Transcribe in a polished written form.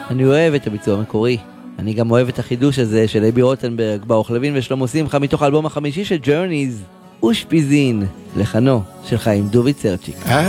אני אוהב את הביצוע המקורי. אני גם אוהב את החידוש הזה של אייבי רוטנברג, ברוך לוין ושלמה שמחה מתוך האלבום החמישי של ג'רניז, אושפיזין, לחנו של חיים דוביצרצ'יק.